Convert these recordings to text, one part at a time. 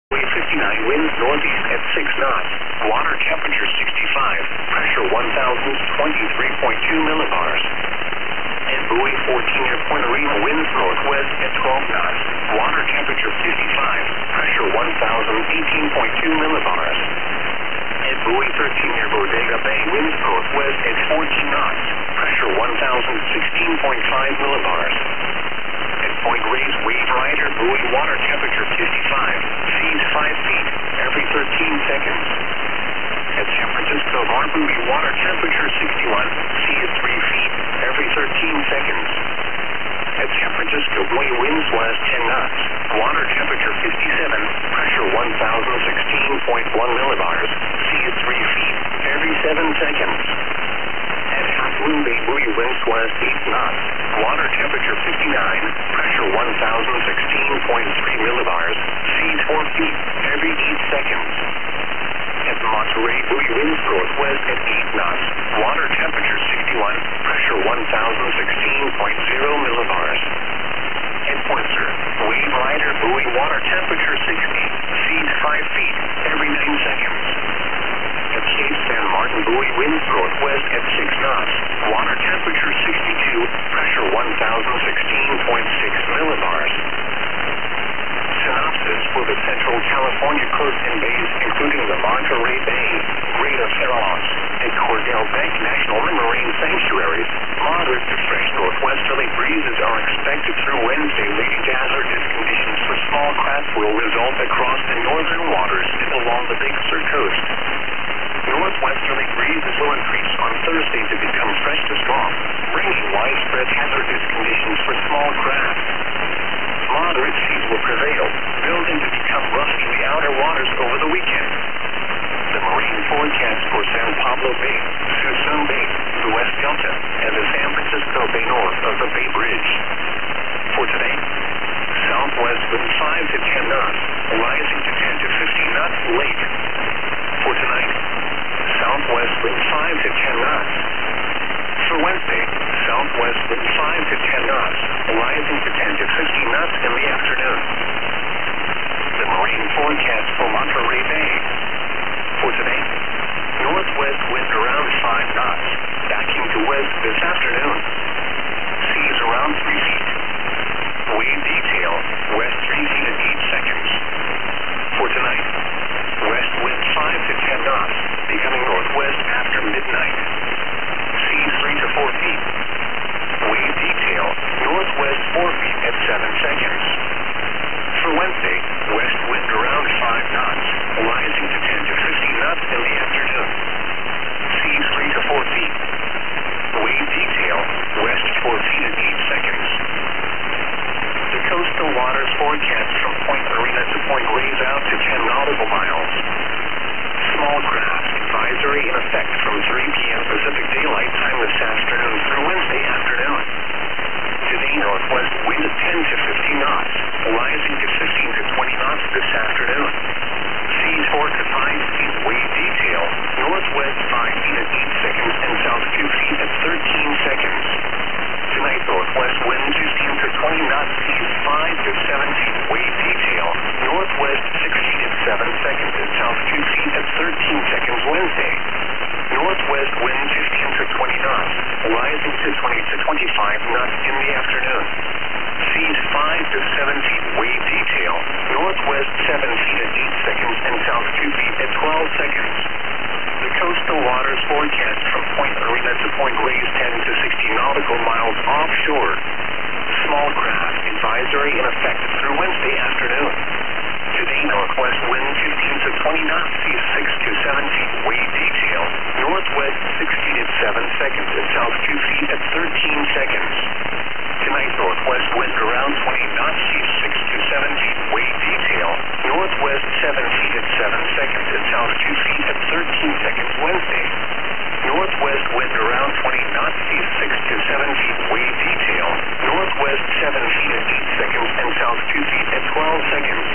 59, winds northeast at 6 knots. Water temperature 65, pressure 1,023.2 millibars. At buoy 14 near Point Arena, winds northwest at 12 knots. Water temperature 55, pressure 1,018.2 millibars. At buoy 13 near Bodega Bay, winds northwest at 14 knots. Pressure 1,016.5 millibars. At Point Reyes, wave rider, buoy, water temperature 55, seas 5 feet every 13 seconds. At San Francisco Bar, buoy, water temperature 61, seas 3 feet every 13 seconds. At San Francisco buoy, winds west 10 knots. Water temperature 57, pressure 1,016.1 millibars, seas 3 feet every 7 seconds. At Half Moon Bay, buoy, winds west 8 knots. Water temperature 59, pressure 1,016.3 millibars, seas 4 feet every 8 seconds. At Monterey, buoy, winds northwest at 8 knots. Water temperature 61, pressure 1,016.0 millibars. At Poinsett, wave rider, buoy, water temperature 60, seas 5 feet every 9 seconds. At Cape San Martin, buoy, winds northwest at 6 knots. Water temperature 62, pressure 1,016.6 millibars. Synopsis for the Central California coast and bays, including the Monterey Bay, Greater Farallons, and Cordell Bank National Marine Sanctuaries. Moderate to fresh northwesterly breezes are expected through Wednesday, leading to hazardous conditions for small craft will result across the northern waters and along the Big Sur coast. Northwesterly breezes will increase on Thursday to become fresh to strong, bringing widespread hazardous conditions for small craft. Moderate seas will prevail, building to become rough in the outer waters over the weekend. The marine forecast for San Pablo Bay, Suisun Bay, the West Delta, and the San Francisco Bay north of the Bay Bridge. For today, southwest wind 5 to 10 knots, rising to 10 to 15 knots late. For tonight, southwest wind 5 to 10 knots. For Wednesday, southwest wind 5 to 10 knots, rising to 10 to 15 knots in the afternoon. The marine forecast for Monterey Bay. For today, northwest wind around 5 knots, backing to west this afternoon. Seas around 3 feet. Wave detail, west 3 feet at 8 seconds. For tonight, west wind 5 to 10 knots, becoming northwest after midnight. Seas 3 to 4 feet. Wave detail, northwest 4 feet at 7 seconds. For Wednesday, west wind around 5 knots, rising to 10 to 15 knots in the afternoon. Seas 3 to 4 feet. Wave detail, west 4 feet at 8 seconds. The coastal waters forecast from Point Arena to Point Reyes out to 10 nautical miles. Small craft advisory in effect from 3 p.m. Pacific Daylight Time this afternoon through Wednesday afternoon. Today, northwest wind at 10 to 15 knots, rising to 15 to 20 knots this afternoon. Seas 4 to 5 feet, wave detail, northwest 5 feet at 8 seconds and south 2 feet at 13 seconds. Tonight, northwest wind 15 to 20 knots, seas 5 to 7 feet, wave detail, northwest 6 feet at 7 seconds and south 2 feet at 13 seconds Wednesday. Northwest wind 15 to 20 knots, rising to 20 to 25 knots in the afternoon. Seas 5 to 7 feet, wave detail, northwest 7 feet at 8 seconds and south 2 feet at 12 seconds. The coastal waters forecast from Point Arena to Point Reyes 10 to 60 nautical miles offshore. Small craft advisory in effect through Wednesday afternoon. Today, northwest wind 15 to 20 knots, seas 6 to 7 feet, wave detail, northwest 6 feet at 7 seconds and south 2 feet at 13 seconds. Tonight, northwest wind around 20 knots, seas 6 to 7 feet, wave detail, northwest 7 feet at 7 seconds and south 2 feet at 13 seconds Wednesday. Northwest wind around 20 knots, seas 6 to 7 feet, wave detail, northwest 7 feet at 8 seconds and south 2 feet at 12 seconds.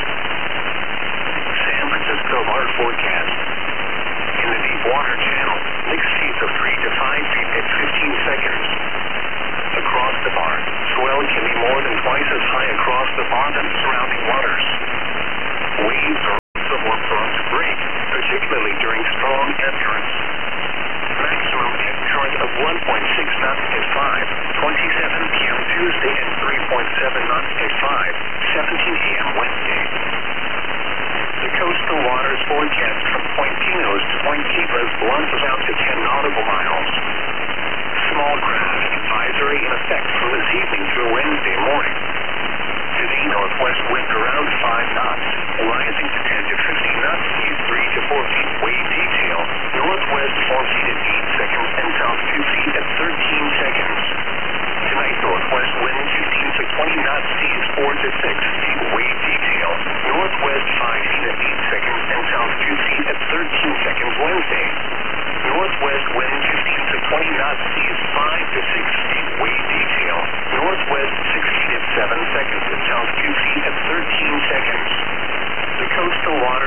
San Francisco Bar forecast. In the deep water channel, mixed seas of 3 to 5 feet at 15 seconds. Across the bar, swell can be more than twice as high across the bar than surrounding waters. Waves are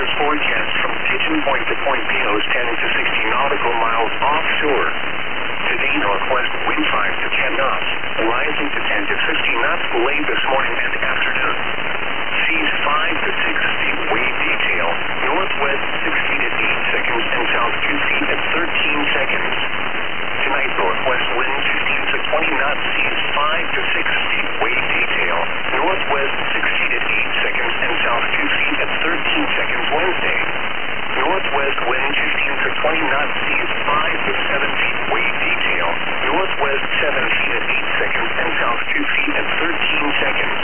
waters forecast from Pigeon Point to Point Pinos 10 to 60 nautical miles offshore. Today, northwest wind 5 to 10 knots, rising to 10 to 15 knots late this morning and afternoon. Seas 5 to 6 feet, wave detail, northwest 6 feet at 8 seconds and south 2 feet at 13 seconds. Tonight, northwest wind 15 to 20 knots, seas 5 to 6 feet, wave detail, northwest 6 feet at 8 seconds and south 2 feet at 13 seconds. Wednesday, northwest wind 15 to 20 knots, seas 5 to 7 feet, wave detail, northwest 7 feet at 8 seconds and south 2 feet at 13 seconds.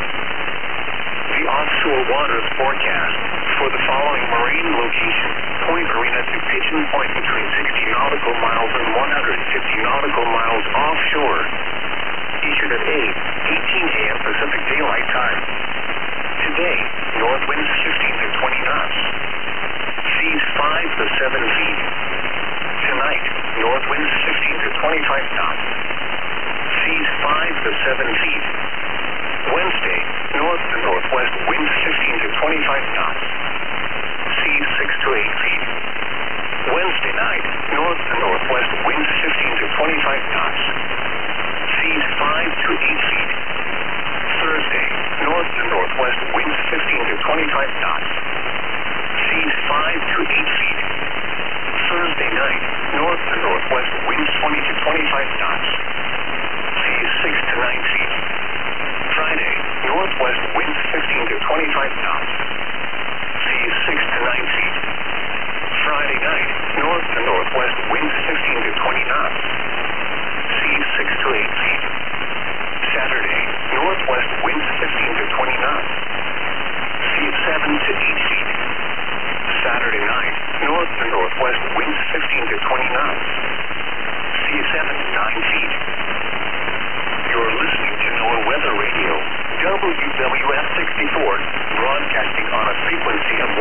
The offshore waters forecast for the following marine location: Point Arena to Pigeon Point between 60 nautical miles and 150 nautical miles offshore. Issued at 8:18 a.m. Pacific Daylight Time. Today, north winds 15 to 20 knots. Seas 5 to 7 feet. Tonight, north winds 15 to 25 knots. Seas 5 to 7 feet. Wednesday, north to northwest winds 15 to 25 knots. Seas 6 to 8 feet. Wednesday night, north to northwest winds 15 to 25 knots. Seas 5 to 8 feet. Thursday, north to northwest winds 15 to 25 knots. Seas 5 to 8 feet. Thursday night, north to northwest winds 20 to 25 knots. Seas 6 to 9 feet. Friday, northwest winds 15 to 25 knots. Seas 6 to 9 feet. Friday night, north to northwest winds 15 to 20 knots. Seas 6 to 8 feet. Saturday, northwest winds 15 to 20 knots. Seas 7 to 8 feet. Saturday night, north to northwest winds 15 to 20 knots. Seas 7 to 9 feet. You're listening to NOAA Weather Radio, WWF 64, broadcasting on a frequency of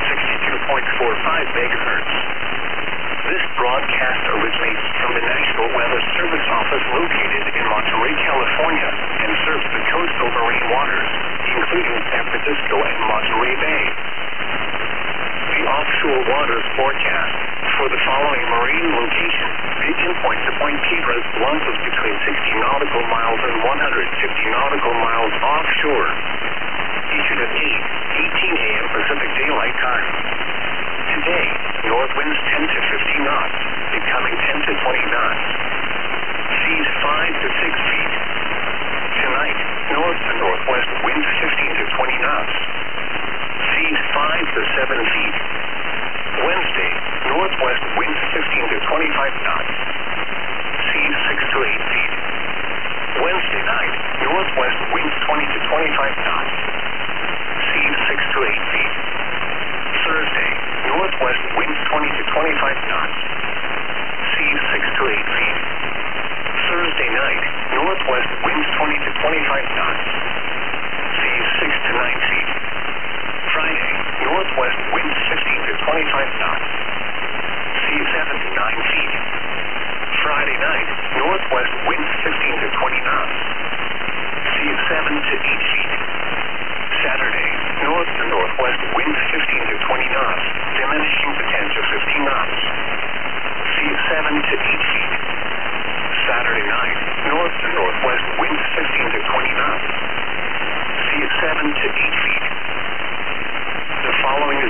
162.45 megahertz. This broadcast originates from the National Weather Service Office located in Monterey, California, and serves the coastal marine waters, including San Francisco and Monterey Bay. The offshore waters forecast for the following marine location: Pigeon Point to Point Piedras, blunters between 60 nautical miles and 150 nautical miles offshore. Issued at 8:18 a.m. Pacific Daylight Time. Today, north winds 10 to 15 knots, becoming 10 to 20 knots. Seas 5 to 6 feet. Tonight, north to northwest winds 15 to 20 knots. Seas 5 to 7 feet. Wednesday, northwest winds 15 to 25 knots. Seas 6 to 8 feet. Wednesday night, northwest winds 20 to 25 knots. Seas 6 to 8 feet. Thursday, northwest winds 20 to 25 knots.